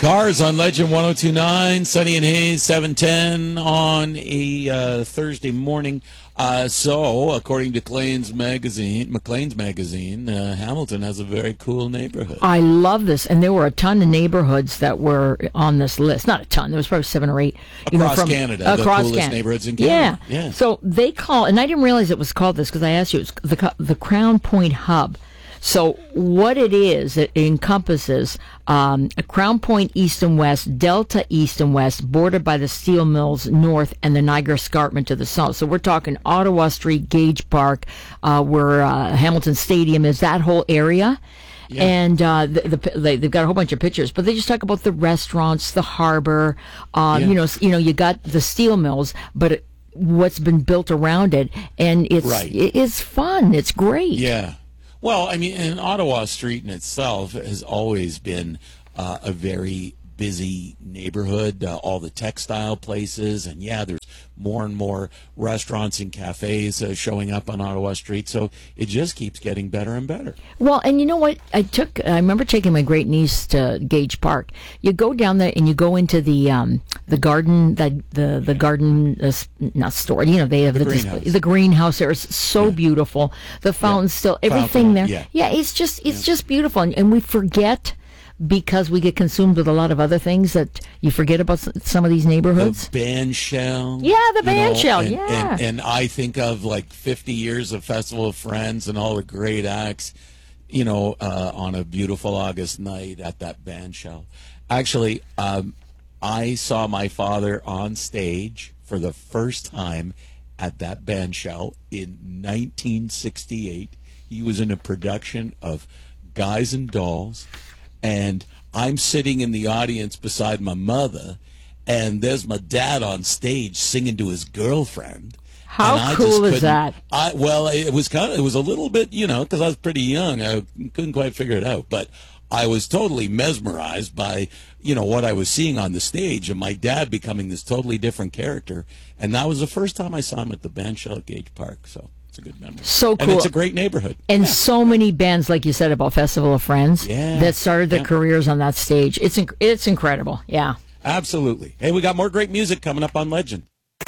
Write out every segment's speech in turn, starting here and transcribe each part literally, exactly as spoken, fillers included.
Cars on Legend one oh two point nine, Sunny and Hayes, seven ten on a uh, Thursday morning. Uh, so, according to Maclean's magazine, Maclean's magazine, uh, Hamilton has a very cool neighborhood. I love this, and there were a ton of neighborhoods that were on this list. Not a ton; there was probably seven or eight. You Across know, from, Canada, across the coolest Canada. neighborhoods in Canada. Yeah. yeah. So they call, and I didn't realize it was called this because I asked you. It's the the Crown Point Hub. So what it is, it encompasses um, a Crown Point east and west, Delta east and west, bordered by the steel mills north and the Niagara Escarpment to the south. So we're talking Ottawa Street, Gage Park, uh, where uh, Hamilton Stadium is, that whole area. Yeah. And uh, the, the, they, they've got a whole bunch of pictures, but they just talk about the restaurants, the harbor. Uh, yeah. You know, you know, you got the steel mills, but it, what's been built around it, and it's right. it, it's fun. It's great. Yeah. Well, I mean, and Ottawa Street in itself has always been uh, a very busy neighborhood, uh, all the textile places, and yeah, there's more and more restaurants and cafes uh, showing up on Ottawa Street, so it just keeps getting better and better. Well, and you know what? I took, I remember taking my great niece to Gage Park. You go down there and you go into the um, the garden, the the, the garden, uh, not store, you know, they have the, the greenhouse. display, the greenhouse there is so yeah. beautiful. The fountain's yeah. still, everything Fountain, there. Yeah. yeah, it's just, it's yeah. just beautiful. And, and we forget, because we get consumed with a lot of other things, that you forget about some of these neighborhoods. The band shell. Yeah, the band know, shell, and, yeah. And, and I think of like fifty years of Festival of Friends and all the great acts, you know, uh, on a beautiful August night at that band shell. Actually, um, I saw my father on stage for the first time at that band shell in nineteen sixty-eight. He was in a production of Guys and Dolls, and I'm sitting in the audience beside my mother, and there's my dad on stage singing to his girlfriend. How cool is that? I, well, it was kind of, it was a little bit, you know, because I was pretty young. I couldn't quite figure it out, but I was totally mesmerized by, you know, what I was seeing on the stage, and my dad becoming this totally different character. And that was the first time I saw him at the band shell at Gage Park. So it's a good memory. So cool. And it's a great neighborhood. And yeah. so many bands, like you said about Festival of Friends, yeah. that started their yeah. careers on that stage. It's inc- it's incredible. Yeah. Absolutely. Hey, we got more great music coming up on Legend.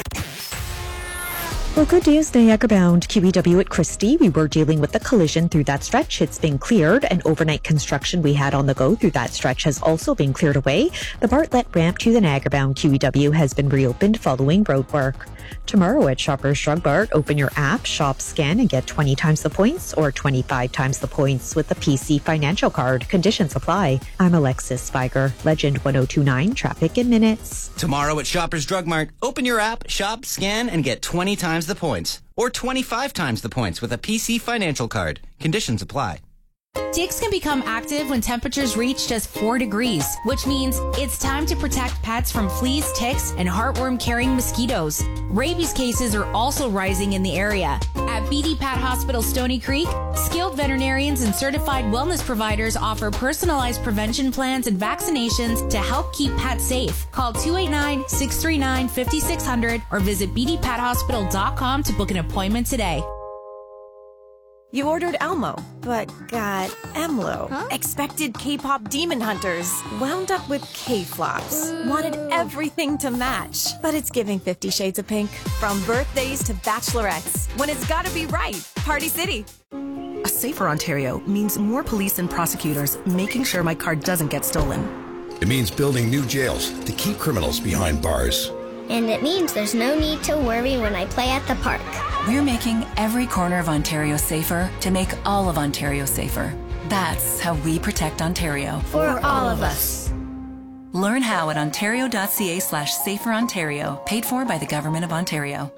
Well, good news, Niagara-bound Q E W at Christie. We were dealing with the collision through that stretch. It's been cleared, and overnight construction we had on the go through that stretch has also been cleared away. The Bartlett ramp to the Niagara-bound Q E W has been reopened following road work. Tomorrow at Shoppers Drug Mart, open your app, shop, scan, and get twenty times the points or twenty-five times the points with the P C Financial Card. Conditions apply. I'm Alexis Spiger, Legend one oh two point nine, Traffic in Minutes. Tomorrow at Shoppers Drug Mart, open your app, shop, scan, and get twenty times the points or twenty-five times the points with a P C Financial Card. Conditions apply. Ticks can become active when temperatures reach just four degrees, which means it's time to protect pets from fleas, ticks, and heartworm-carrying mosquitoes. Rabies cases are also rising in the area. At B D Pat Hospital Stony Creek, skilled veterinarians and certified wellness providers offer personalized prevention plans and vaccinations to help keep pets safe. Call two eight nine, six three nine, five six zero zero or visit b d pat hospital dot com to book an appointment today. You ordered Elmo, but got Emlo. Huh? Expected K-pop demon hunters. Wound up with K-flops. Wanted everything to match. But it's giving Fifty Shades of Pink. From birthdays to bachelorettes. When it's gotta be right. Party City. A safer Ontario means more police and prosecutors making sure my car doesn't get stolen. It means building new jails to keep criminals behind bars. And it means there's no need to worry when I play at the park. We're making every corner of Ontario safer to make all of Ontario safer. That's how we protect Ontario. For all of us. Learn how at ontario.ca slash safer Ontario, paid for by the Government of Ontario.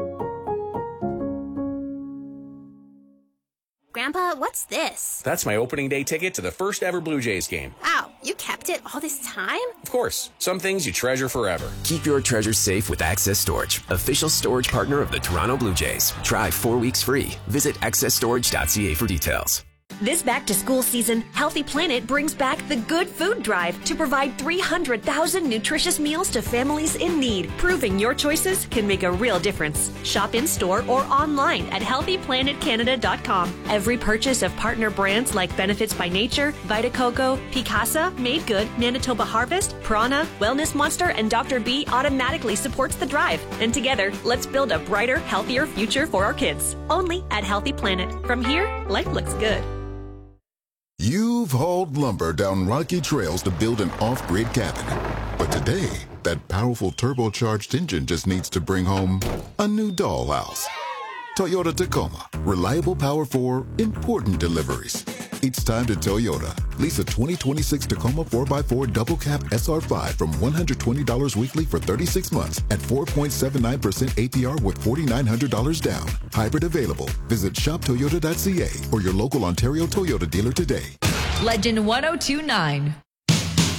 Grandpa, what's this? That's my opening day ticket to the first ever Blue Jays game. Wow, you kept it all this time? Of course. Some things you treasure forever. Keep your treasures safe with Access Storage, official storage partner of the Toronto Blue Jays. Try four weeks free. Visit access storage dot c a for details. This back-to-school season, Healthy Planet brings back the Good Food Drive to provide three hundred thousand nutritious meals to families in need, proving your choices can make a real difference. Shop in-store or online at healthy planet canada dot com. Every purchase of partner brands like Benefits by Nature, Vita Coco, Picasa, Made Good, Manitoba Harvest, Prana, Wellness Monster, and Doctor B automatically supports the drive. And together, let's build a brighter, healthier future for our kids. Only at Healthy Planet. From here, life looks good. You've hauled lumber down rocky trails to build an off-grid cabin. But today, that powerful turbocharged engine just needs to bring home a new dollhouse. Toyota Tacoma. Reliable power for important deliveries. It's time to Toyota. Lease a twenty twenty-six Tacoma four by four Double Cab S R five from one hundred twenty dollars weekly for thirty-six months at four point seven nine percent A P R with four thousand nine hundred dollars down. Hybrid available. Visit shop toyota dot c a or your local Ontario Toyota dealer today. Legend one oh two nine.